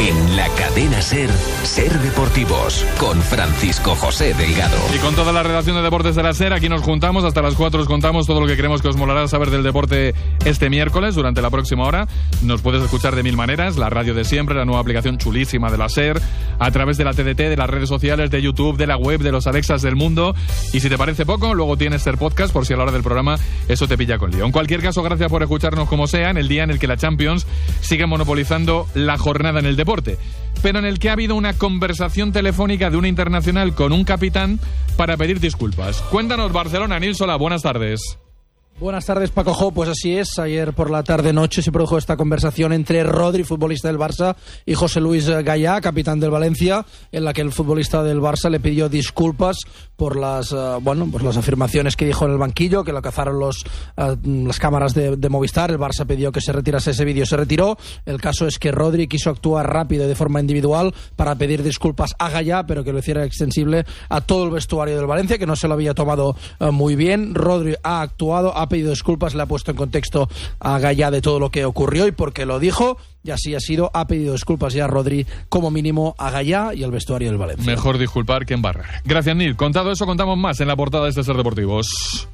En la cadena SER, Ser Deportivos, con Francisco José Delgado. Y con toda la redacción de deportes de la SER, aquí nos juntamos, hasta las 4 os contamos todo lo que creemos que os molará saber del deporte este miércoles, durante la próxima hora. Nos puedes escuchar de mil maneras, la radio de siempre, la nueva aplicación chulísima de la SER, a través de la TDT, de las redes sociales, de YouTube, de la web, de los Alexas del mundo. Y si te parece poco, luego tienes SER Podcast, por si a la hora del programa eso te pilla con lío. En cualquier caso, gracias por escucharnos como sea, en el día en el que la Champions sigue monopolizando la jornada en el deporte, pero en el que ha habido una conversación telefónica de una internacional con un capitán para pedir disculpas. Cuéntanos, Barcelona. Nil Solà, buenas tardes. Buenas tardes, Paco Jo. Pues así es, ayer por la tarde-noche se produjo esta conversación entre Rodri, futbolista del Barça, y José Luis Gallá, capitán del Valencia, en la que el futbolista del Barça le pidió disculpas por las afirmaciones que dijo en el banquillo, que lo cazaron las cámaras de Movistar. El Barça pidió que se retirase ese vídeo, se retiró. El caso es que Rodri quiso actuar rápido y de forma individual para pedir disculpas a Gallá, pero que lo hiciera extensible a todo el vestuario del Valencia, que no se lo había tomado muy bien. Rodri ha actuado, ha pedido disculpas, le ha puesto en contexto a Gallá de todo lo que ocurrió y por qué lo dijo, y así ha sido. Ha pedido disculpas ya a Rodri, como mínimo a Gallá y al vestuario del Valencia. Mejor disculpar que embarrar. Gracias, Nil. Contado eso, contamos más en la portada de este Ser Deportivos,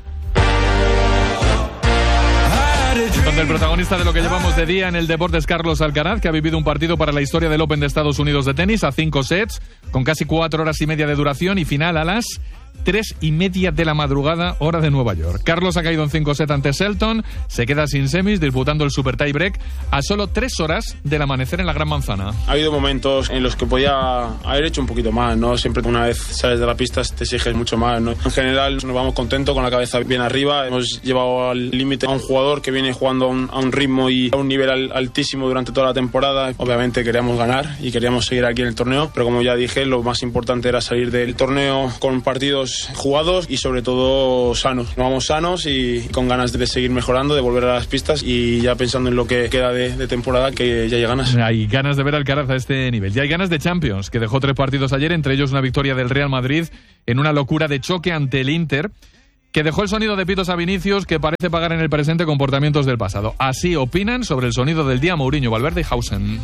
donde el protagonista de lo que llevamos de día en el deporte es Carlos Alcaraz, que ha vivido un partido para la historia del Open de Estados Unidos de tenis a 5 sets, con casi 4 horas y media de duración y final a las 3:30 de la madrugada, hora de Nueva York. Carlos ha caído en 5 sets ante Shelton, se queda sin semis, disputando el Super Tie Break a solo 3 horas del amanecer en la Gran Manzana. Ha habido momentos en los que podía haber hecho un poquito más, ¿no? Siempre una vez sales de la pista te exiges mucho más, ¿no? En general nos vamos contentos, con la cabeza bien arriba. Hemos llevado al límite a un jugador que viene jugando a un ritmo y a un nivel altísimo durante toda la temporada. Obviamente queríamos ganar y queríamos seguir aquí en el torneo, pero como ya dije, lo más importante era salir del torneo con partidos jugados y sobre todo sanos. Vamos sanos y con ganas de seguir mejorando, de volver a las pistas y ya pensando en lo que queda de temporada, que ya hay ganas. Hay ganas de ver al Alcaraz a este nivel. Ya hay ganas de Champions, que dejó 3 partidos ayer, entre ellos una victoria del Real Madrid en una locura de choque ante el Inter, que dejó el sonido de pitos a Vinicius, que parece pagar en el presente comportamientos del pasado. Así opinan sobre el sonido del día Mourinho, Valverde y Hausen.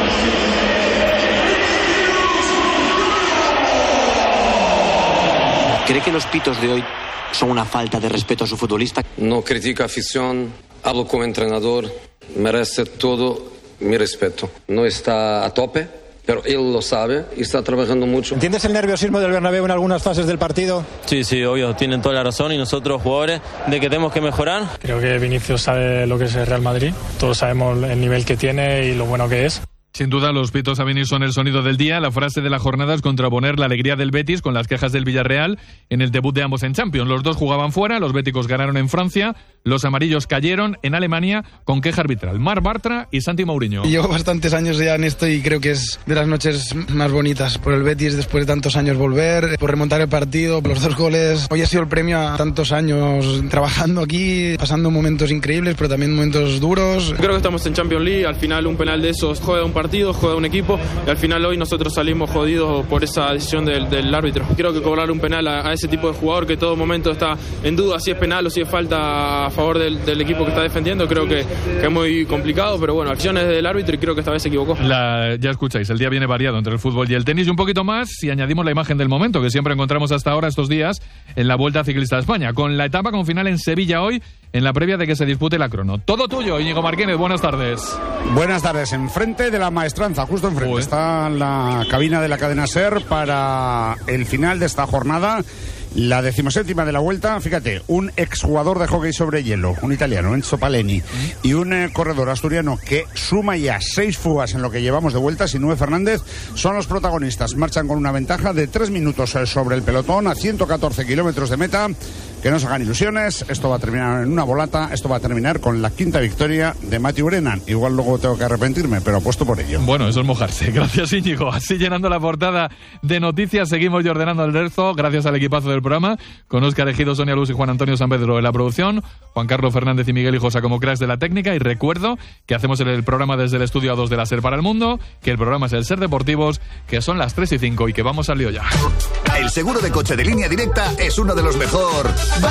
¿Cree que los pitos de hoy son una falta de respeto a su futbolista? No critica afición, hablo como entrenador, merece todo mi respeto. No está a tope, pero él lo sabe y está trabajando mucho. ¿Entiendes el nerviosismo del Bernabéu en algunas fases del partido? Sí, obvio, tienen toda la razón, y nosotros jugadores de que tenemos que mejorar. Creo que Vinicius sabe lo que es el Real Madrid, todos sabemos el nivel que tiene y lo bueno que es. Sin duda, los pitos a Vinicius son el sonido del día. La frase de la jornada es contraponer la alegría del Betis con las quejas del Villarreal en el debut de ambos en Champions. Los dos jugaban fuera, los béticos ganaron en Francia, los amarillos cayeron en Alemania con queja arbitral. Marc Bartra y Santi Mourinho. Llevo bastantes años ya en esto y creo que es de las noches más bonitas. Por el Betis, después de tantos años volver, por remontar el partido, los 2 goles. Hoy ha sido el premio a tantos años trabajando aquí, pasando momentos increíbles, pero también momentos duros. Creo que estamos en Champions League, al final un penal de esos juega un partido, juega un equipo, y al final hoy nosotros salimos jodidos por esa decisión del árbitro. Creo que cobrar un penal a ese tipo de jugador que todo momento está en duda si es penal o si es falta a favor del equipo que está defendiendo, creo que es muy complicado, pero bueno, acciones del árbitro y creo que esta vez se equivocó. Ya escucháis, el día viene variado entre el fútbol y el tenis, y un poquito más si añadimos la imagen del momento que siempre encontramos hasta ahora estos días en la Vuelta Ciclista de España, con la etapa con final en Sevilla hoy, en la previa de que se dispute la crono. Todo tuyo, Íñigo Martínez, buenas tardes. Buenas tardes, enfrente de la Maestranza, justo enfrente. Está la cabina de la cadena SER para el final de esta jornada, la 17ª de la Vuelta. Fíjate, un exjugador de hockey sobre hielo, un italiano, Enzo Paleni, y un corredor asturiano que suma ya 6 fugas en lo que llevamos de Vuelta, Sinue Fernández, son los protagonistas. Marchan con una ventaja de 3 minutos sobre el pelotón a 114 kilómetros de meta. Que no se hagan ilusiones, esto va a terminar en una volata, esto va a terminar con la 5ª victoria de Matthew Brennan. Igual luego tengo que arrepentirme, pero apuesto por ello. Bueno, eso es mojarse. Gracias, Íñigo. Así llenando la portada de noticias, seguimos ya ordenando el resto, gracias al equipazo del programa, con Óscar Ejido, Sonia Luz y Juan Antonio San Pedro en la producción, Juan Carlos Fernández y Miguel Hijosa como cracks de la técnica, y recuerdo que hacemos el programa desde el estudio A2 de la SER para el mundo, que el programa es el Ser Deportivos, que son las 3:05 y que vamos al lío ya. El seguro de coche de Línea Directa es uno de los mejor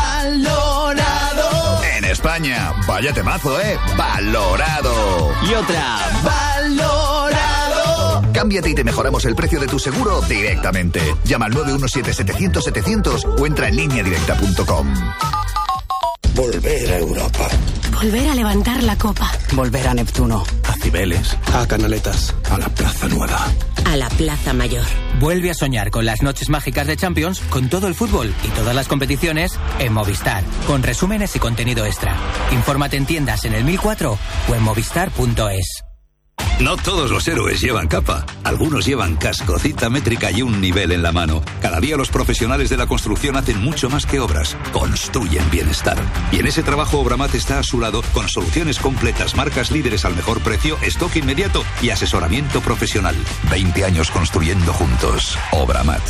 valorado en España. Vaya temazo, valorado. Y otra, valorado. Cámbiate y te mejoramos el precio de tu seguro directamente. Llama al 917-700-700 o entra en lineadirecta.com. Volver a Europa. Volver a levantar la copa. Volver a Neptuno. A Cibeles. A Canaletas. A la Plaza Nueva. A la Plaza Mayor. Vuelve a soñar con las noches mágicas de Champions, con todo el fútbol y todas las competiciones en Movistar, con resúmenes y contenido extra. Infórmate en tiendas en el 1004 o en movistar.es. No todos los héroes llevan capa. Algunos llevan casco, cita métrica y un nivel en la mano. Cada día los profesionales de la construcción hacen mucho más que obras. Construyen bienestar. Y en ese trabajo Obramat está a su lado con soluciones completas, marcas líderes al mejor precio, stock inmediato y asesoramiento profesional. 20 años construyendo juntos. Obramat.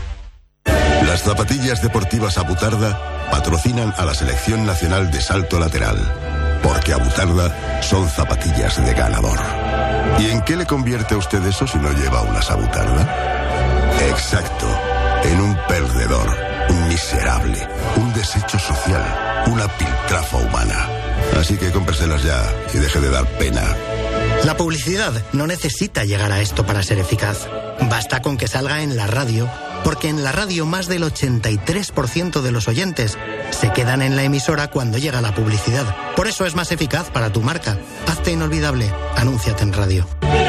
Las zapatillas deportivas Abutarda patrocinan a la Selección Nacional de Salto Lateral. Porque Abutarda son zapatillas de ganador. ¿Y en qué le convierte a usted eso si no lleva una Abutarda? Exacto, en un perdedor, un miserable, un desecho social, una piltrafa humana. Así que cómpreselas ya y deje de dar pena. La publicidad no necesita llegar a esto para ser eficaz. Basta con que salga en la radio, porque en la radio más del 83% de los oyentes se quedan en la emisora cuando llega la publicidad. Por eso es más eficaz para tu marca. Hazte inolvidable. Anúnciate en radio.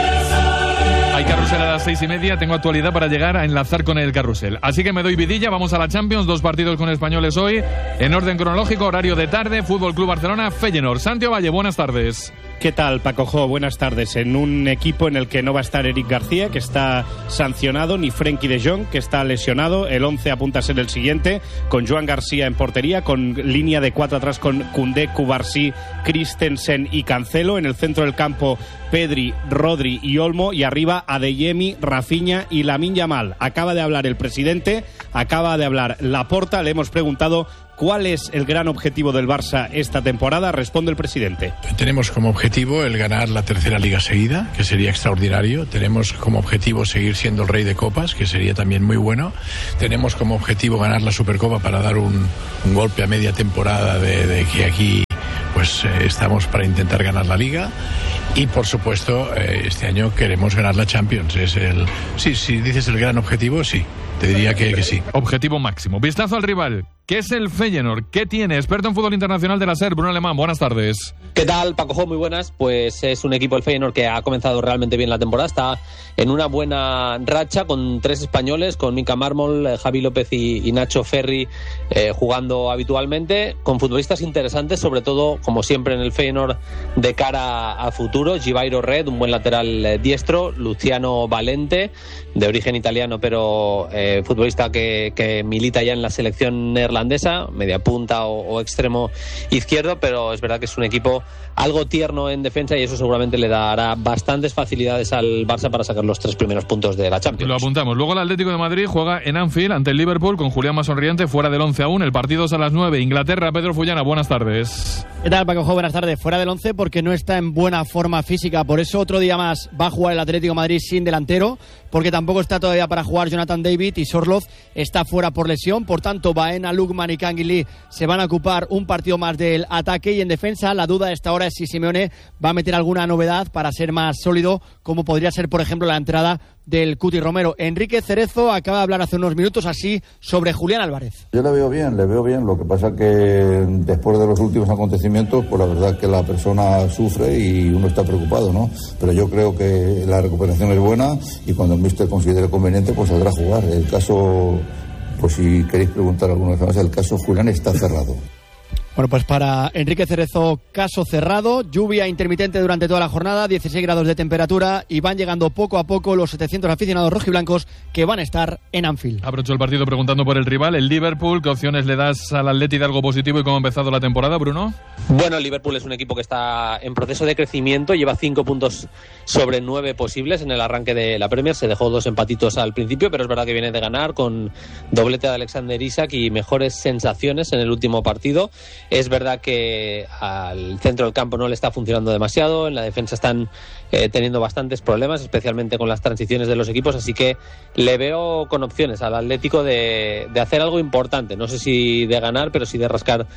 Hay carrusel a las 6:30, tengo actualidad para llegar a enlazar con el carrusel. Así que me doy vidilla, vamos a la Champions, 2 partidos con españoles hoy, en orden cronológico, horario de tarde, Fútbol Club Barcelona, Feyenoord. Santiago Valle, buenas tardes. ¿Qué tal, Paco Jo? Buenas tardes. En un equipo en el que no va a estar Eric García, que está sancionado, ni Frenkie de Jong, que está lesionado. El 11 apunta a ser el siguiente, con Joan García en portería, con línea de 4 atrás con Koundé, Cubarsí, Christensen y Cancelo. En el centro del campo, Pedri, Rodri y Olmo. Y arriba, Adeyemi, Rafinha y Lamine Yamal. Acaba de hablar el presidente, acaba de hablar Laporta. Le hemos preguntado ¿cuál es el gran objetivo del Barça esta temporada? Responde el presidente. Tenemos como objetivo el ganar la tercera liga seguida, que sería extraordinario. Tenemos como objetivo seguir siendo el rey de copas, que sería también muy bueno. Tenemos como objetivo ganar la Supercopa para dar un golpe a media temporada de que aquí pues estamos para intentar ganar la liga. Y por supuesto este año queremos ganar la Champions. Sí, si dices el gran objetivo, sí. Te diría que sí. Objetivo máximo. Vistazo al rival. ¿Qué es el Feyenoord? ¿Qué tiene? Experto en fútbol internacional de la SER, Bruno Alemán. Buenas tardes. ¿Qué tal, Paco Jo? Muy buenas. Pues es un equipo, el Feyenoord, que ha comenzado realmente bien la temporada. Está en una buena racha con 3 españoles, con Mika Mármol, Javi López y Nacho Ferri jugando habitualmente, con futbolistas interesantes, sobre todo, como siempre en el Feyenoord, de cara a futuro. Givairo Red, un buen lateral diestro. Luciano Valente, de origen italiano, pero futbolista que milita ya en la selección neerlandesa, media punta o extremo izquierdo, pero es verdad que es un equipo algo tierno en defensa y eso seguramente le dará bastantes facilidades al Barça para sacar los 3 primeros puntos de la Champions. Lo apuntamos. Luego el Atlético de Madrid juega en Anfield ante el Liverpool con Julián más sonriente, fuera del 11 aún. El partido es a las 9. Inglaterra, Pedro Fullana, buenas tardes. ¿Qué tal, Paco Jo? Buenas tardes. Fuera del 11 porque no está en buena forma física, por eso otro día más va a jugar el Atlético de Madrid sin delantero, porque tampoco está todavía para jugar Jonathan David y Sorloth está fuera por lesión. Por tanto, Baena, Lukman y Kangin Lee se van a ocupar un partido más del ataque, y en defensa la duda a esta hora es si Simeone va a meter alguna novedad para ser más sólido, como podría ser, por ejemplo, la entrada del Cuti Romero. Enrique Cerezo acaba de hablar hace unos minutos así sobre Julián Álvarez. Yo le veo bien. Lo que pasa que después de los últimos acontecimientos, pues la verdad que la persona sufre y uno está preocupado, ¿no? Pero yo creo que la recuperación es buena y cuando el míster considere conveniente, pues saldrá a jugar. El caso, pues si queréis preguntar alguna vez más, el caso Julián está cerrado. Bueno, pues para Enrique Cerezo, caso cerrado. Lluvia intermitente durante toda la jornada, 16 grados de temperatura, y van llegando poco a poco los 700 aficionados rojiblancos que van a estar en Anfield. Aprovecho el partido preguntando por el rival, el Liverpool. ¿Qué opciones le das al Atleti de algo positivo y cómo ha empezado la temporada, Bruno? Bueno, el Liverpool es un equipo que está en proceso de crecimiento, lleva 5 puntos sobre 9 posibles en el arranque de la Premier. Se dejó 2 empatitos al principio, pero es verdad que viene de ganar con doblete de Alexander Isak y mejores sensaciones en el último partido. Es verdad que al centro del campo no le está funcionando demasiado, en la defensa están teniendo bastantes problemas, especialmente con las transiciones de los equipos, así que le veo con opciones al Atlético de hacer algo importante, no sé si de ganar, pero sí de rascar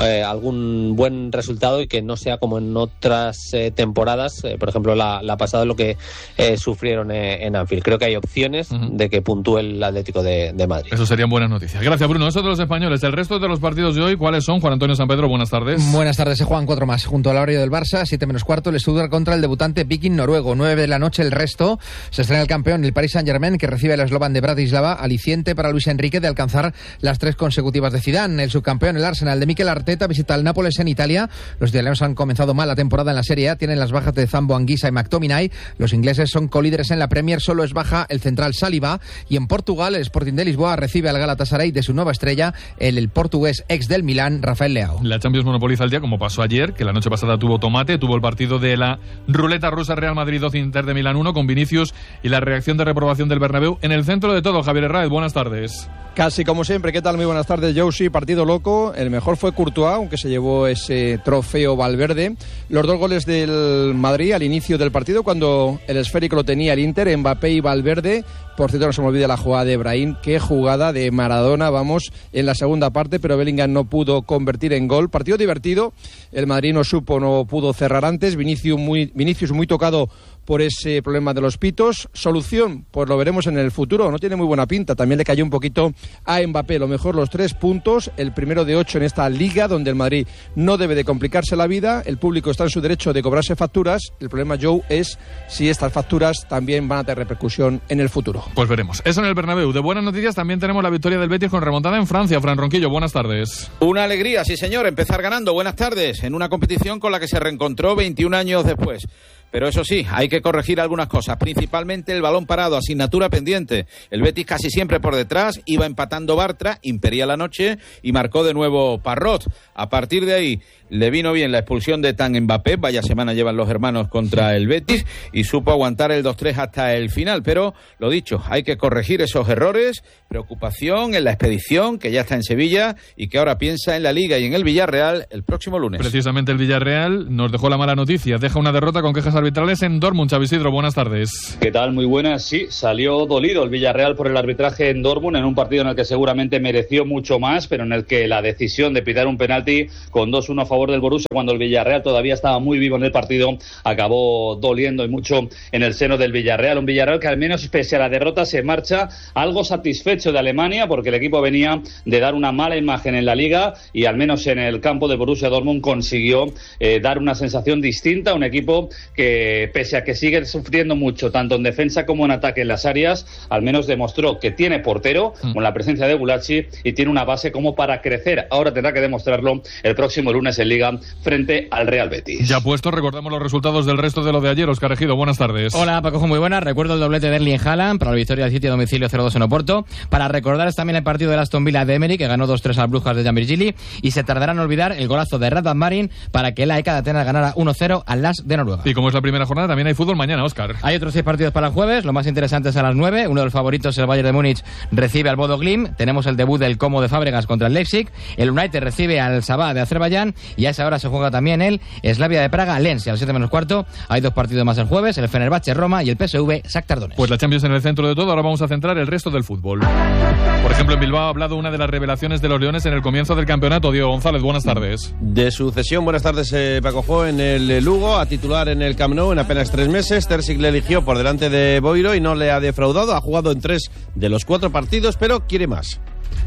algún buen resultado y que no sea como en otras temporadas, por ejemplo la pasada, lo que sufrieron en Anfield. Creo que hay opciones de que puntúe el Atlético de Madrid. Eso serían buenas noticias. Gracias, Bruno. Eso de los españoles. El resto de los partidos de hoy, ¿cuáles son? Juan Antonio San Pedro, buenas tardes. Buenas tardes, se juegan 4 más. Junto al horario del Barça, 7:15, el Stuttgart contra el debutante Viking noruego. 9 de la noche el resto. Se estrena el campeón, el Paris Saint-Germain, que recibe al Slovan de Bratislava, aliciente para Luis Enrique de alcanzar las 3 consecutivas de Zidane. El subcampeón, el Arsenal de Mikel Arteta, visita al Nápoles en Italia. Los italianos han comenzado mal la temporada en la Serie A, tienen las bajas de Zambo Anguissa y McTominay. Los ingleses son colíderes en la Premier, solo es baja el central Saliba. Y en Portugal, el Sporting de Lisboa recibe al Galatasaray de su nueva estrella, el portugués ex del Milán, Rafael Leao. La Champions monopoliza el día, como pasó ayer, que la noche pasada tuvo tomate, tuvo el partido de la ruleta rusa, Real Madrid 2, Inter de Milán 1, con Vinicius y la reacción de reprobación del Bernabéu. En el centro de todo, Javier Herráez, buenas tardes. Casi como siempre, ¿qué tal? Muy buenas tardes, Josie. Partido loco, el mejor fue Courtois, aunque se llevó ese trofeo Valverde. Los 2 goles del Madrid al inicio del partido, cuando el esférico lo tenía el Inter, Mbappé y Valverde. Por cierto, no se me olvide la jugada de Brahim, qué jugada de Maradona, vamos, en la segunda parte, pero Bellingham no pudo convertir en gol. Partido divertido, el Madrid no pudo cerrar antes, Vinicius muy tocado por ese problema de los pitos. Solución, pues lo veremos en el futuro, no tiene muy buena pinta, también le cayó un poquito a Mbappé. Lo mejor, los 3 puntos, el primero de 8 en esta liga, donde el Madrid no debe de complicarse la vida, el público está en su derecho de cobrarse facturas. El problema, Joe, es si estas facturas también van a tener repercusión en el futuro. Pues veremos. Eso en el Bernabéu. De buenas noticias también tenemos la victoria del Betis con remontada en Francia. Fran Ronquillo, buenas tardes. Una alegría, sí señor, empezar ganando. Buenas tardes, en una competición con la que se reencontró 21 años después. Pero eso sí, hay que corregir algunas cosas, principalmente el balón parado, asignatura pendiente. El Betis casi siempre por detrás, iba empatando Bartra, impedía la noche y marcó de nuevo Parrot. A partir de ahí le vino bien la expulsión de Tan Mbappé, vaya semana llevan los hermanos contra el Betis, y supo aguantar el 2-3 hasta el final. Pero lo dicho, hay que corregir esos errores, preocupación en la expedición, que ya está en Sevilla y que ahora piensa en la Liga y en el Villarreal el próximo lunes. Precisamente el Villarreal nos dejó la mala noticia, deja una derrota con quejas arbitrales en Dortmund. Xavi Isidro, buenas tardes. ¿Qué tal? Muy buenas. Sí, salió dolido el Villarreal por el arbitraje en Dortmund, en un partido en el que seguramente mereció mucho más, pero en el que la decisión de pitar un penalti con 2-1 a favor del Borussia, cuando el Villarreal todavía estaba muy vivo en el partido, acabó doliendo y mucho en el seno del Villarreal. Un Villarreal que al menos pese a la derrota se marcha algo satisfecho de Alemania, porque el equipo venía de dar una mala imagen en la Liga y al menos en el campo del Borussia Dortmund consiguió dar una sensación distinta, un equipo que pese a que sigue sufriendo mucho tanto en defensa como en ataque en las áreas, al menos demostró que tiene portero con la presencia de Gulacsi y tiene una base como para crecer. Ahora tendrá que demostrarlo el próximo lunes en Liga frente al Real Betis. Ya puesto, recordamos los resultados del resto de lo de ayer. Óscar Ejido, buenas tardes. Hola Paco, muy buenas. Recuerdo el doblete de Erling Haaland para la victoria del City a domicilio 0-2 en Oporto. Para recordar también el partido del Aston Villa de Emery, que ganó 2-3 a las Brujas de Jan Virgili, y se tardarán en olvidar el golazo de Radvan Marin para que el AEK de Atenas ganara 1-0 al LASK de Noruega. Y como es la primera jornada, también hay fútbol mañana, Óscar. Hay otros 6 partidos para el jueves, lo más interesante es a las 9. Uno de los favoritos, el Bayern de Múnich, recibe al Bodo Glimt. Tenemos el debut del Como de Fábregas contra el Leipzig. El United recibe al Sabah de Azerbaiyán, y a esa hora se juega también el Slavia de Praga, Lens, y a las 7:15 hay 2 partidos más el jueves, el Fenerbahce Roma y el PSV Shakhtar Donetsk. Pues la Champions en el centro de todo. Ahora vamos a centrar el resto del fútbol. Por ejemplo, en Bilbao ha hablado una de las revelaciones de los Leones en el comienzo del campeonato. Diego González, buenas tardes. De su cesión, buenas tardes, Paco Jo, en el Lugo, a titular en el Camp Nou en apenas 3 meses. Terzic le eligió por delante de Boiro y no le ha defraudado. Ha jugado en 3 de los 4 partidos, pero quiere más.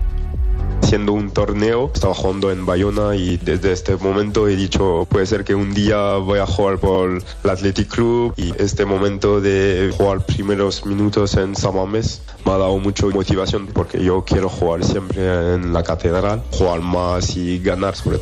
Haciendo un torneo, estaba jugando en Bayona y desde este momento he dicho, puede ser que un día voy a jugar por el Athletic Club, y este momento de jugar primeros minutos en San Mamés me ha dado mucha motivación, porque yo quiero jugar siempre en la catedral, jugar más y ganar sobre todo.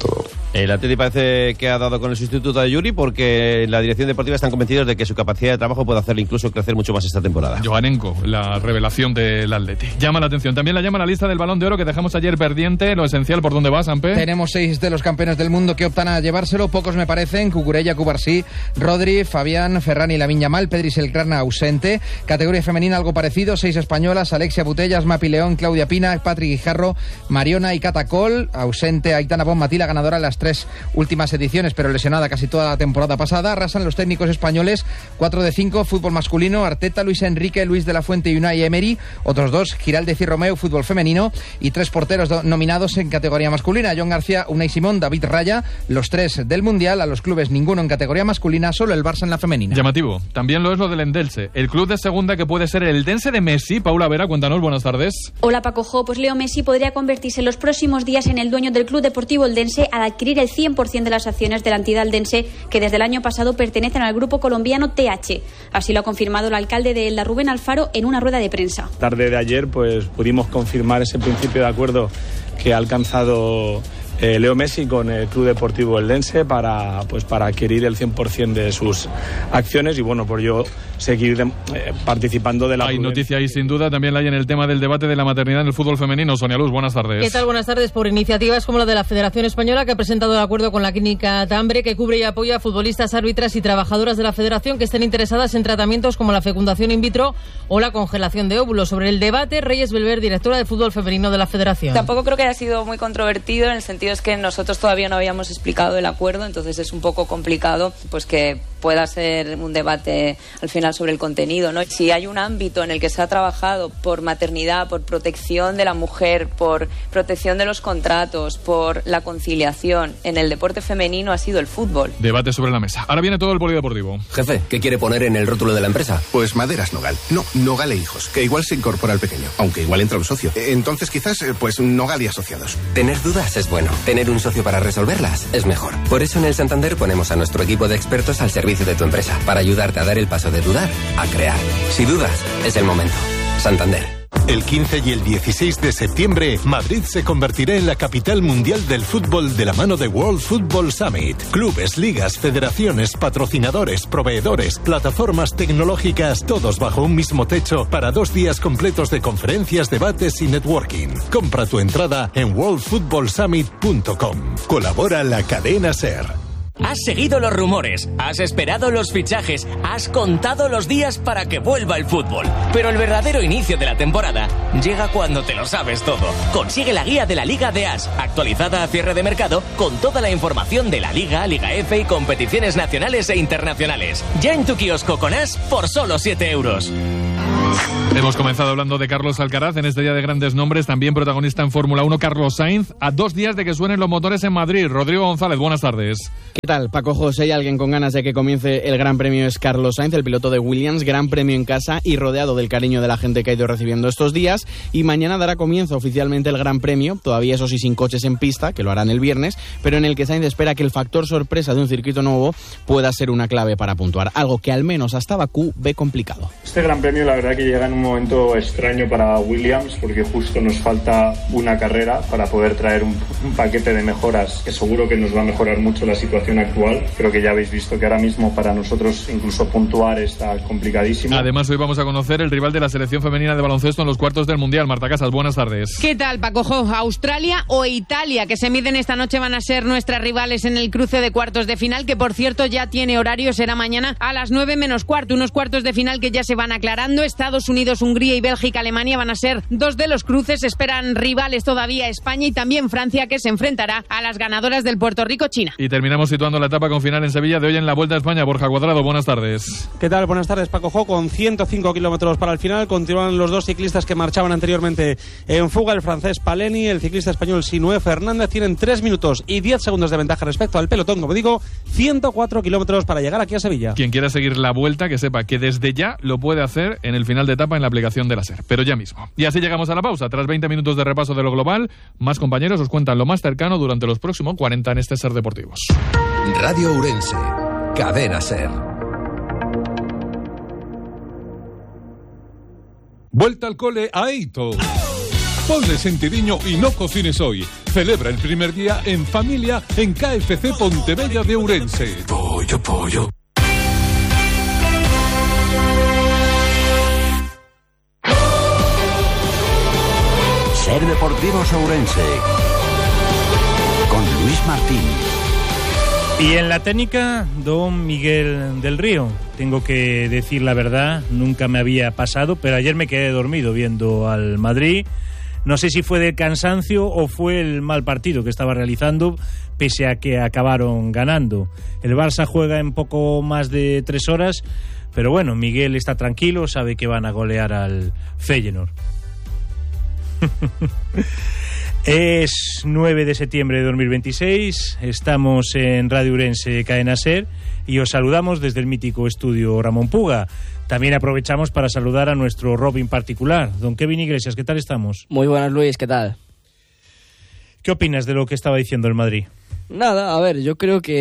El Atleti parece que ha dado con el sustituto de Yuri porque la dirección deportiva están convencidos de que su capacidad de trabajo puede hacerle incluso crecer mucho más esta temporada. Joanenko, la revelación del Atleti. Llama la atención. También la llama la lista del Balón de Oro que dejamos ayer pendiente. Lo esencial, ¿por dónde va, Sampe? Tenemos 6 de los campeones del mundo que optan a llevárselo. Pocos me parecen. Cucurella, Cubarsí, Rodri, Fabián, Ferran y Lamine Yamal. Pedri Selkrana ausente. Categoría femenina algo parecido. 6 españolas. Alexia Putellas, Mapi León, Claudia Pina, Patri Guijarro, Mariona y Catacol. Ausente Aitana Bonmatí, la ganadora en las 3 últimas ediciones, pero lesionada casi toda la temporada pasada. Arrasan los técnicos españoles, 4 de 5, fútbol masculino, Arteta, Luis Enrique, Luis de la Fuente y Unai Emery. Otros 2, Giraldez y Romeu, fútbol femenino. Y 3 porteros nominados en categoría masculina, John García, Unai Simón, David Raya. Los 3 del Mundial, a los clubes ninguno en categoría masculina, solo el Barça en la femenina. Llamativo. También lo es lo del Endelche, el club de segunda que puede ser el Dense de Messi. Paula Vera, cuéntanos, buenas tardes. Hola Paco Jo, pues Leo Messi podría convertirse en los próximos días en el dueño del Club Deportivo Eldense al adquirir el 100% de las acciones de la entidad eldense que desde el año pasado pertenecen al grupo colombiano TH. Así lo ha confirmado el alcalde de Elda, Rubén Alfaro, en una rueda de prensa. Tarde de ayer pues pudimos confirmar ese principio de acuerdo que ha alcanzado Leo Messi con el Club Deportivo Eldense para adquirir el 100% de sus acciones y bueno, por yo seguir participando de la... Hay noticia ahí sin duda, también la hay en el tema del debate de la maternidad en el fútbol femenino. Sonia Luz, buenas tardes. ¿Qué tal? Buenas tardes. Por iniciativas como la de la Federación Española, que ha presentado el acuerdo con la clínica Tambre, que cubre y apoya a futbolistas, árbitras y trabajadoras de la Federación que estén interesadas en tratamientos como la fecundación in vitro o la congelación de óvulos. Sobre el debate, Reyes Belver, directora de fútbol femenino de la Federación. Tampoco creo que haya sido muy controvertido, en el sentido es que nosotros todavía no habíamos explicado el acuerdo, entonces es un poco complicado pues que pueda ser un debate al final sobre el contenido, ¿no? Si hay un ámbito en el que se ha trabajado por maternidad, por protección de la mujer, por protección de los contratos, por la conciliación en el deporte femenino, ha sido el fútbol. Debate sobre la mesa. Ahora viene todo el polideportivo. Jefe, ¿qué quiere poner en el rótulo de la empresa? Pues Maderas Nogal. No, Nogal e Hijos, que igual se incorpora al pequeño, aunque igual entra un socio. Entonces quizás, pues Nogal y Asociados. Tener dudas es bueno. Tener un socio para resolverlas es mejor. Por eso en el Santander ponemos a nuestro equipo de expertos al servicio de tu empresa, para ayudarte a dar el paso de dudar a crear. Si dudas, es el momento. Santander. El 15 y el 16 de septiembre, Madrid se convertirá en la capital mundial del fútbol de la mano de World Football Summit. Clubes, ligas, federaciones, patrocinadores, proveedores, plataformas tecnológicas, todos bajo un mismo techo para 2 días completos de conferencias, debates y networking. Compra tu entrada en worldfootballsummit.com. Colabora la cadena SER. Has seguido los rumores, has esperado los fichajes, has contado los días para que vuelva el fútbol. Pero el verdadero inicio de la temporada llega cuando te lo sabes todo. Consigue la guía de la Liga de As, actualizada a cierre de mercado, con toda la información de la Liga, Liga F y competiciones nacionales e internacionales. Ya en tu kiosco con As por solo 7 euros. Hemos comenzado hablando de Carlos Alcaraz en este día de grandes nombres, también protagonista en Fórmula 1 Carlos Sainz, a 2 días de que suenen los motores en Madrid. Rodrigo González, buenas tardes. ¿Qué tal, Paco José? Y alguien con ganas de que comience el Gran Premio es Carlos Sainz, el piloto de Williams, Gran Premio en casa y rodeado del cariño de la gente que ha ido recibiendo estos días, y mañana dará comienzo oficialmente el Gran Premio, todavía eso sí sin coches en pista, que lo harán el viernes, pero en el que Sainz espera que el factor sorpresa de un circuito nuevo pueda ser una clave para puntuar, algo que al menos hasta Bakú ve complicado. Este Gran Premio la verdad que llega en un momento extraño para Williams, porque justo nos falta una carrera para poder traer un paquete de mejoras que seguro que nos va a mejorar mucho la situación actual. Creo que ya habéis visto que ahora mismo para nosotros incluso puntuar está complicadísimo. Además hoy vamos a conocer el rival de la selección femenina de baloncesto en los cuartos del Mundial. Marta Casas, buenas tardes. ¿Qué tal, Paco Jo? Australia o Italia, que se miden esta noche, van a ser nuestras rivales en el cruce de cuartos de final, que por cierto ya tiene horario, será mañana a las 9 menos cuarto, unos cuartos de final que ya se van aclarando. Estados Unidos, Hungría y Bélgica, Alemania van a ser 2 de los cruces. Esperan rivales todavía España y también Francia, que se enfrentará a las ganadoras del Puerto Rico-China. Y terminamos situando la etapa con final en Sevilla de hoy en la Vuelta a España. Borja Cuadrado, buenas tardes. ¿Qué tal? Buenas tardes, Paco Jo. Con 105 kilómetros para el final continúan los 2 ciclistas que marchaban anteriormente en fuga, el francés Paleni, el ciclista español Sinué Fernández. Tienen 3 minutos y 10 segundos de ventaja respecto al pelotón. Como digo, 104 kilómetros para llegar aquí a Sevilla. Quien quiera seguir la Vuelta, que sepa que desde ya lo puede hacer en el final de etapa en la aplicación de la SER, pero ya mismo. Y así llegamos a la pausa. Tras 20 minutos de repaso de lo global, más compañeros os cuentan lo más cercano durante los próximos 40 en este SER Deportivos. Radio Ourense, Cadena SER. Vuelta al cole a Eito. Ponle sentidiño y no cocines hoy. Celebra el primer día en familia en KFC Pontebella de Ourense. Pollo, pollo. Ser Deportivos Ourense con Luis Martín. Y en la técnica, don Miguel del Río. Tengo que decir la verdad, nunca me había pasado, pero ayer me quedé dormido viendo al Madrid. No sé si fue del cansancio o fue el mal partido que estaba realizando, pese a que acabaron ganando. El Barça juega en poco más de 3 horas, pero bueno, Miguel está tranquilo, sabe que van a golear al Feyenoord. Es 9 de septiembre de 2026, estamos en Radio Ourense Cadena SER y os saludamos desde el mítico estudio Ramón Puga. También aprovechamos para saludar a nuestro Robin particular, don Kevin Iglesias. ¿Qué tal estamos? Muy buenas, Luis, ¿qué tal? ¿Qué opinas de lo que estaba diciendo el Madrid? Nada, a ver, yo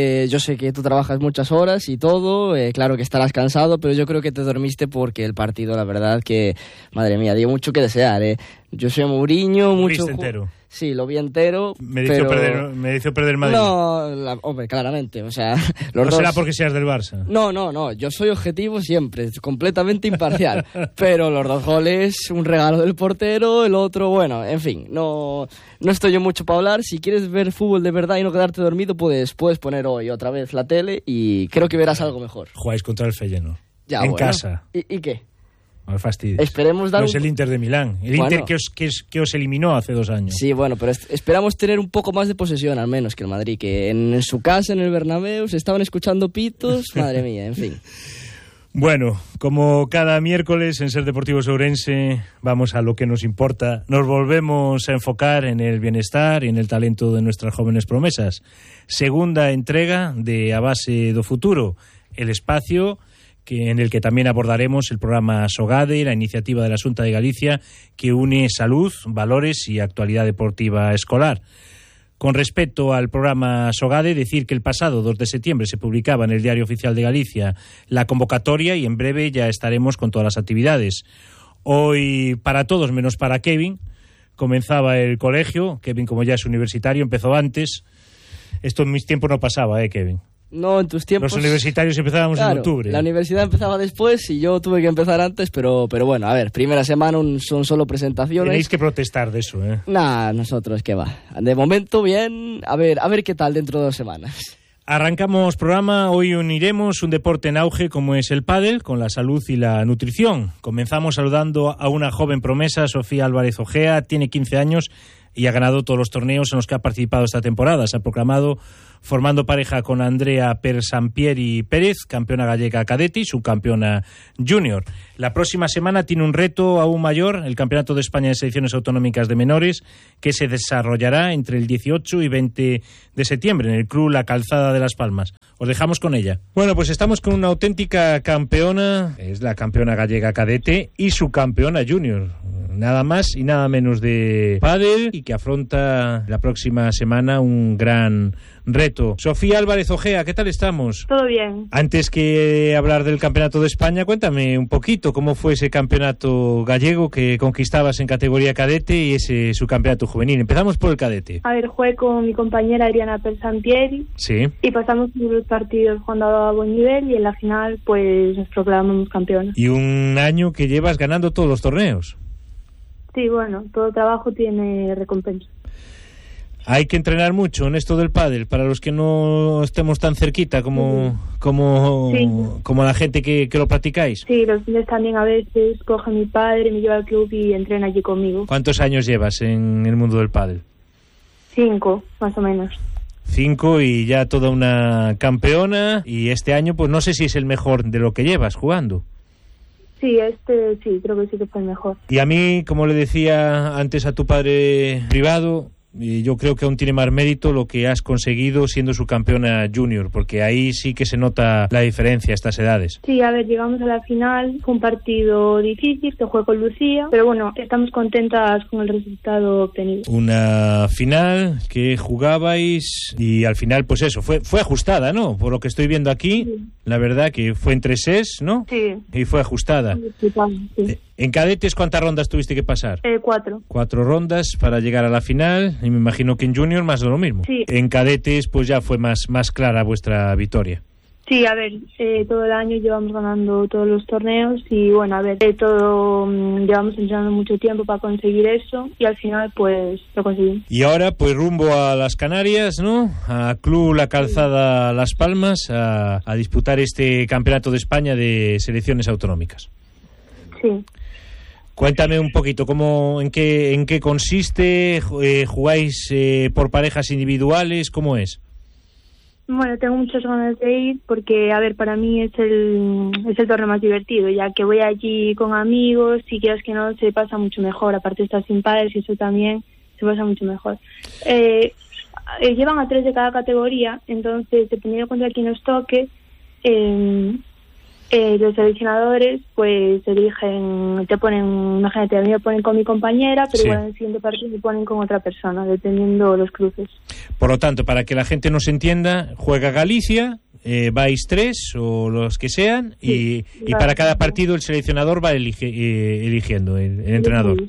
sé que tú trabajas muchas horas y todo, claro que estarás cansado, pero yo creo que te dormiste porque el partido, la verdad que, madre mía, dio mucho que desear, Yo soy Mourinho, mucho... ¿Viste entero? Sí, lo vi entero, me hizo perder el Madrid. No, hombre, claramente, o sea... No será porque seas del Barça. No, yo soy objetivo siempre, completamente imparcial, pero los 2 goles, un regalo del portero, el otro, bueno, en fin, no estoy yo mucho para hablar. Si quieres ver fútbol de verdad y no quedarte dormido, puedes poner hoy otra vez la tele y creo que verás algo mejor. Jugáis contra el Feyenoord, ya, en casa. ¿Y qué? No me fastidies. Esperemos dar no es el Inter de Milán. Inter que os eliminó hace 2 años. Sí, bueno, pero esperamos tener un poco más de posesión, al menos, que el Madrid, que en su casa, en el Bernabéu, se estaban escuchando pitos. Madre mía, en fin. Bueno, como cada miércoles en Ser Deportivos Ourense, vamos a lo que nos importa. Nos volvemos a enfocar en el bienestar y en el talento de nuestras jóvenes promesas. Segunda entrega de A Base do Futuro, el espacio en el que también abordaremos el programa Sogade, la iniciativa de la Xunta de Galicia que une salud, valores y actualidad deportiva escolar. Con respecto al programa Sogade, decir que el pasado 2 de septiembre se publicaba en el Diario Oficial de Galicia la convocatoria y en breve ya estaremos con todas las actividades. Hoy, para todos menos para Kevin, comenzaba el colegio. Kevin, como ya es universitario, empezó antes. Esto en mis tiempos no pasaba, Kevin. No, en tus tiempos... Los universitarios empezábamos en octubre. La universidad empezaba después y yo tuve que empezar antes, pero bueno, a ver, primera semana son solo presentaciones. Tenéis que protestar de eso, Nah, nosotros, ¿qué va? De momento, bien, a ver qué tal dentro de 2 semanas. Arrancamos programa, hoy uniremos un deporte en auge como es el pádel con la salud y la nutrición. Comenzamos saludando a una joven promesa, Sofía Álvarez Ojea, tiene 15 años y ha ganado todos los torneos en los que ha participado esta temporada. Se ha proclamado formando pareja con Andrea Persampieri Pérez, campeona gallega cadete y subcampeona junior. La próxima semana tiene un reto aún mayor, el Campeonato de España de Selecciones Autonómicas de Menores, que se desarrollará entre el 18 y 20 de septiembre en el Club La Calzada de Las Palmas. Os dejamos con ella. Bueno, pues estamos con una auténtica campeona, es la campeona gallega cadete y subcampeona junior. Nada más y nada menos de pádel y que afronta la próxima semana un gran reto. Sofía Álvarez Ojea, ¿qué tal estamos? Todo bien. Antes que hablar del Campeonato de España, cuéntame un poquito cómo fue ese campeonato gallego que conquistabas en categoría cadete y ese su campeonato juvenil. Empezamos por el cadete. A ver, jugué con mi compañera Adriana Persampieri. Sí. Y pasamos los partidos jugando a buen nivel y en la final pues nos proclamamos campeones. Y un año que llevas ganando todos los torneos. Sí, bueno, todo trabajo tiene recompensa. Hay que entrenar mucho en esto del pádel para los que no estemos tan cerquita como la gente que lo practicáis. Sí, los fines también a veces coge mi padre, me lleva al club y entrena allí conmigo. ¿Cuántos años llevas en el mundo del pádel? 5, más o menos. 5 y ya toda una campeona, y este año pues no sé si es el mejor de lo que llevas jugando. Sí, sí, creo que sí que fue el mejor. Y a mí, como le decía antes a tu padre privado, yo creo que aún tiene más mérito lo que has conseguido siendo su campeona junior, porque ahí sí que se nota la diferencia a estas edades. Sí, a ver, llegamos a la final, fue un partido difícil, que jugué con Lucía, pero bueno, estamos contentas con el resultado obtenido. Una final que jugabais y al final, pues eso, fue ajustada, ¿no? Por lo que estoy viendo aquí, sí. La verdad que fue entre sets, ¿no? Sí. Y fue ajustada. Sí. En cadetes, ¿cuántas rondas tuviste que pasar? 4. 4 rondas para llegar a la final. y me imagino que en junior más de lo mismo. Sí. En cadetes pues ya fue más clara vuestra victoria. Sí, a ver, todo el año llevamos ganando todos los torneos y bueno, a ver, llevamos entrenando mucho tiempo para conseguir eso y al final pues lo conseguimos. Y ahora pues rumbo a las Canarias, ¿no? A Club La Calzada Las Palmas a disputar este campeonato de España de selecciones autonómicas. Sí. Cuéntame un poquito en qué consiste, jugáis por parejas individuales, ¿cómo es? Bueno, tengo muchas ganas de ir porque, a ver, para mí es el torneo más divertido, ya que voy allí con amigos y quieras que no, se pasa mucho mejor. Aparte estás sin padres y eso también se pasa mucho mejor. Llevan a 3 de cada categoría, entonces, dependiendo contra quién nos toque, los seleccionadores pues eligen, te ponen, imagínate, a mí me ponen con mi compañera, pero igual en el siguiente partido me ponen con otra persona, dependiendo los cruces. Por lo tanto, para que la gente nos entienda, juega Galicia, vais 3 o los que sean, y para cada partido el seleccionador va eligiendo el entrenador.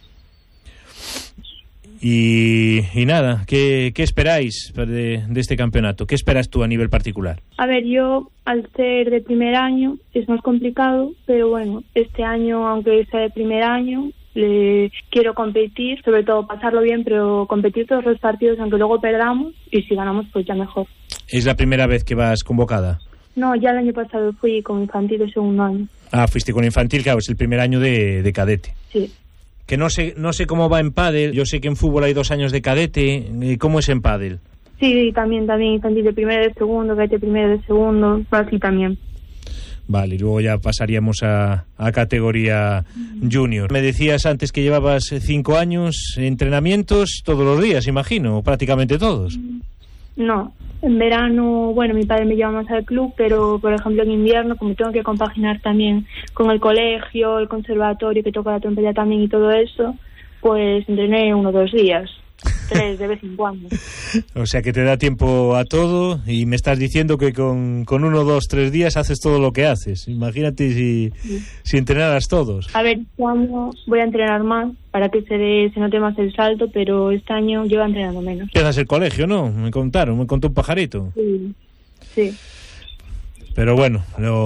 Y nada, ¿qué esperáis de este campeonato? ¿Qué esperas tú a nivel particular? A ver, yo al ser de primer año es más complicado, pero bueno, este año, aunque sea de primer año, quiero competir, sobre todo pasarlo bien, pero competir todos los partidos, aunque luego perdamos, y si ganamos pues ya mejor. ¿Es la primera vez que vas convocada? No, ya el año pasado fui con infantil de segundo año. Ah, fuiste con infantil, claro, es el primer año de cadete. Sí. Que no sé cómo va en pádel. Yo sé que en fútbol hay 2 años de cadete. ¿Cómo es en pádel? Sí, también infantil de primero y de segundo, cadete primero y de segundo, así también. Vale, y luego ya pasaríamos a categoría junior. Me decías antes que llevabas 5 años, entrenamientos todos los días, imagino, prácticamente todos. No, en verano, bueno, mi padre me lleva más al club, pero por ejemplo en invierno, como tengo que compaginar también con el colegio, el conservatorio, que toca la trompeta también y todo eso, pues entrené 1 o 2 días, 3 de vez en cuando. O sea que te da tiempo a todo y me estás diciendo que con 1, 2, 3 días haces todo lo que haces. Imagínate si entrenaras todos. A ver, este año voy a entrenar más para que se note más el salto, pero este año llevo entrenando menos. Empiezas el colegio, ¿no? Me contó un pajarito. Sí. Pero bueno,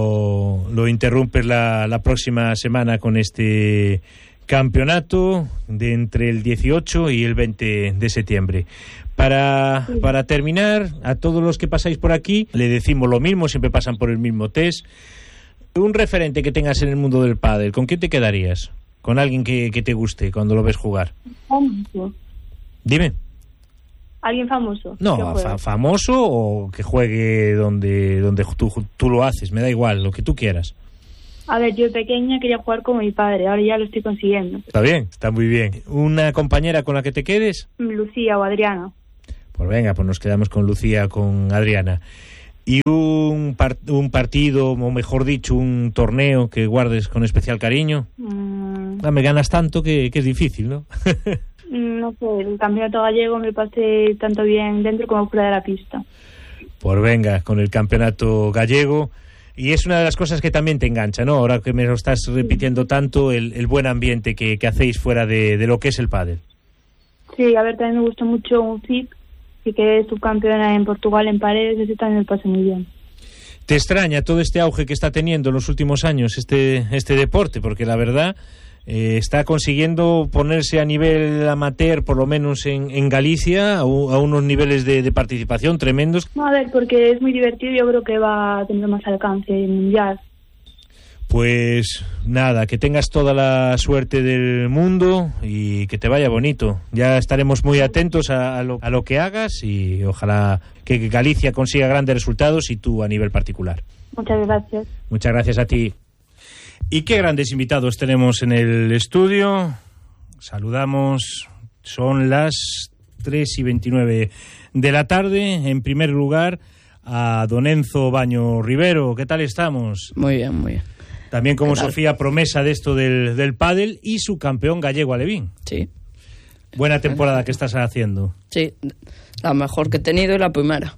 lo interrumpes la próxima semana con este campeonato de entre el 18 y el 20 de septiembre. Para terminar, a todos los que pasáis por aquí le decimos lo mismo, siempre pasan por el mismo test. Un referente que tengas en el mundo del pádel, ¿con quién te quedarías? ¿Con alguien que te guste cuando lo ves jugar? ¿Famoso? Dime. ¿Alguien famoso? No, famoso o que juegue donde tú lo haces, me da igual, lo que tú quieras. A ver, yo de pequeña quería jugar con mi padre, ahora ya lo estoy consiguiendo. Está bien, está muy bien. ¿Una compañera con la que te quedes? Lucía o Adriana. Pues venga, pues nos quedamos con Lucía, con Adriana. ¿Y un partido, o mejor dicho, un torneo que guardes con especial cariño? Me ganas tanto que es difícil, ¿no? No sé, el campeonato gallego me pasé tanto bien dentro como fuera de la pista. Pues venga, con el campeonato gallego. Y es una de las cosas que también te engancha, ¿no? Ahora que me lo estás repitiendo tanto, el buen ambiente que hacéis fuera de lo que es el pádel. Sí, a ver, también me gusta mucho un FIP, que quedé subcampeona en Portugal en paredes, ese también me pasa muy bien. ¿Te extraña todo este auge que está teniendo en los últimos años este deporte? Porque la verdad está consiguiendo ponerse a nivel amateur, por lo menos en Galicia, a unos niveles de participación tremendos. No, a ver, porque es muy divertido, yo creo que va a tener más alcance mundial. Pues nada, que tengas toda la suerte del mundo y que te vaya bonito. Ya estaremos muy atentos a lo que hagas y ojalá que Galicia consiga grandes resultados y tú a nivel particular. Muchas gracias. Muchas gracias a ti. Y qué grandes invitados tenemos en el estudio. Saludamos, son las 3:29 de la tarde. En primer lugar, a don Enzo Baño Rivero. ¿Qué tal estamos? Muy bien, muy bien. También como Sofía, promesa de esto del pádel y su campeón gallego alevín. Sí. Buena temporada que estás haciendo. Sí, la mejor que he tenido y la primera.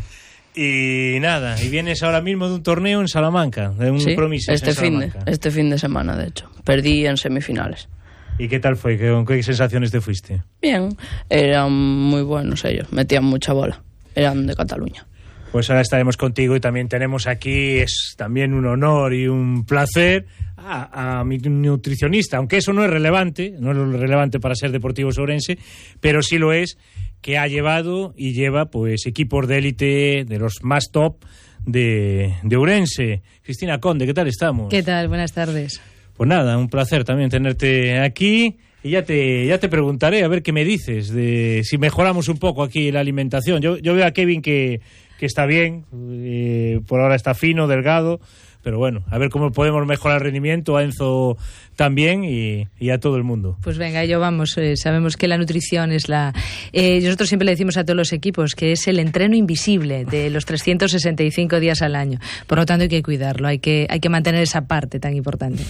Y nada, y vienes ahora mismo de un torneo en Salamanca, de un Promises este fin de semana, de hecho. Perdí en semifinales. ¿Y qué tal fue? ¿Con qué sensaciones te fuiste? Bien, eran muy buenos ellos, metían mucha bola, eran de Cataluña. Pues ahora estaremos contigo y también tenemos aquí, es también un honor y un placer, a mi nutricionista, aunque eso no es relevante para ser deportivo ourense, pero sí lo es, que ha llevado y lleva pues equipos de élite de los más top de Ourense. Cristina Conde, ¿qué tal estamos? ¿Qué tal? Buenas tardes. Pues nada, un placer también tenerte aquí. Y ya te preguntaré a ver qué me dices de si mejoramos un poco aquí la alimentación. Yo veo a Kevin que está bien, por ahora está fino, delgado, pero bueno, a ver cómo podemos mejorar el rendimiento, a Enzo también y a todo el mundo. Pues venga, yo vamos, sabemos que la nutrición es nosotros siempre le decimos a todos los equipos que es el entreno invisible de los 365 días al año, por lo tanto hay que cuidarlo, hay que mantener esa parte tan importante.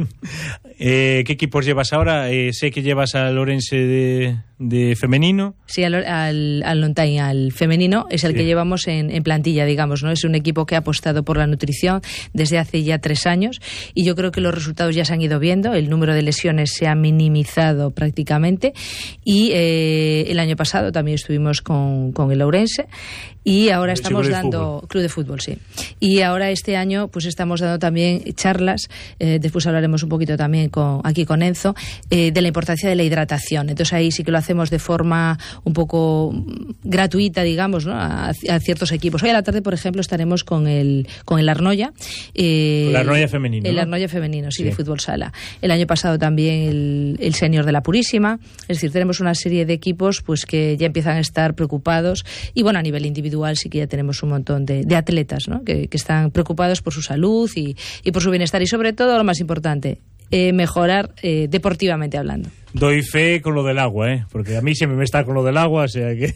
¿Qué equipos llevas ahora? Sé que llevas al Ourense de femenino. Sí, al Lontain, al femenino, es el que llevamos en plantilla, digamos, ¿no? Es un equipo que ha apostado por la nutrición desde hace ya 3 años y yo creo que los resultados ya se han ido viendo, el número de lesiones se ha minimizado prácticamente y el año pasado también estuvimos con el Ourense y ahora estamos dando club de fútbol, sí. Y ahora este año pues estamos dando también charlas, después hablaremos un poquito también aquí con Enzo, de la importancia de la hidratación. Entonces ahí sí que lo hacemos de forma un poco gratuita, digamos, ¿no? a ciertos equipos. Hoy a la tarde, por ejemplo, estaremos con el Arnoya. El Arnoya femenino. El ¿no? Arnoya femenino, sí, de fútbol sala. El año pasado también el senior de la Purísima. Es decir, tenemos una serie de equipos pues que ya empiezan a estar preocupados y bueno, a nivel individual sí que ya tenemos un montón de atletas, ¿no? que están preocupados por su salud y por su bienestar y sobre todo, lo más importante, mejorar deportivamente hablando. Doy fe con lo del agua, porque a mí siempre me está con lo del agua, o sea que...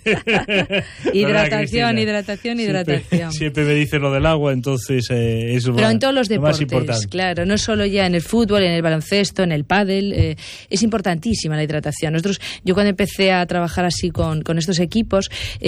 hidratación. Siempre me dice lo del agua, entonces eso. Pero en todos los deportes, deportes, claro, no solo ya en el fútbol, en el baloncesto, en el pádel, es importantísima la hidratación. Yo cuando empecé a trabajar así con estos equipos,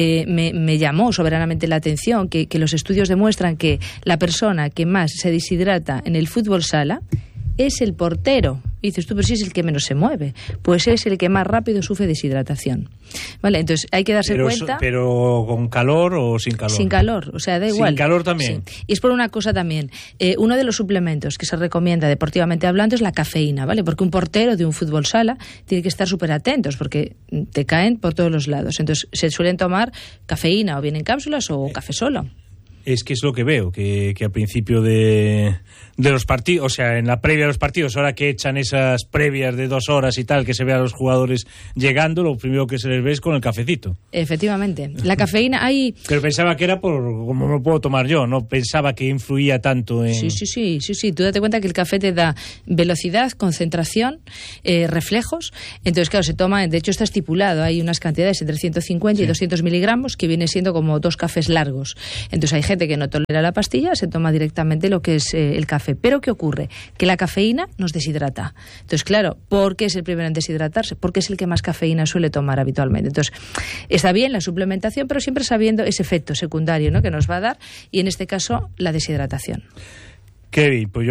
me llamó soberanamente la atención que los estudios demuestran que la persona que más se deshidrata en el fútbol sala es el portero. Y dices tú, pero si es el que menos se mueve, pues es el que más rápido sufre deshidratación. Vale, entonces hay que darse cuenta. ¿Pero con calor o sin calor? Sin calor, o sea, da igual. Sin calor también. Sí. Y es por una cosa también. Uno de los suplementos que se recomienda deportivamente hablando es la cafeína, ¿vale? Porque un portero de un fútbol sala tiene que estar súper atentos porque te caen por todos los lados. Entonces se suelen tomar cafeína o bien en cápsulas o café solo. Es que es lo que veo, que al principio de los partidos, o sea, en la previa de los partidos, ahora que echan esas previas de 2 horas y tal, que se ve a los jugadores llegando, lo primero que se les ve es con el cafecito. Efectivamente. La cafeína hay... Pero pensaba que era como no puedo tomar yo, no pensaba que influía tanto en... Sí. Tú date cuenta que el café te da velocidad, concentración, reflejos. Entonces, claro, se toma, de hecho está estipulado, hay unas cantidades entre 150 y 200 miligramos que viene siendo como 2 cafés largos. Entonces hay gente que no tolera la pastilla, se toma directamente lo que es el café. Pero ¿qué ocurre? Que la cafeína nos deshidrata. Entonces, claro, ¿por qué es el primero en deshidratarse? Porque es el que más cafeína suele tomar habitualmente. Entonces, está bien la suplementación, pero siempre sabiendo ese efecto secundario, ¿no?, que nos va a dar, y en este caso, la deshidratación. Kevin, pues yo